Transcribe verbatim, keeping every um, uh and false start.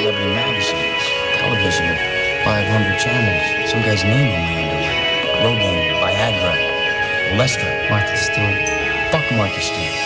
celebrity magazines, television, five hundred channels. Some guy's name on my underwear. Rogaine, Viagra, Olestra. Martha Stewart. Fuck Martha Stewart.